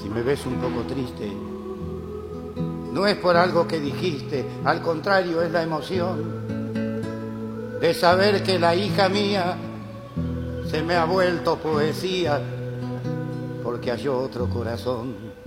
me ves un poco triste, no es por algo que dijiste, al contrario es la emoción de saber que la hija mía se me ha vuelto poesía porque halló otro corazón.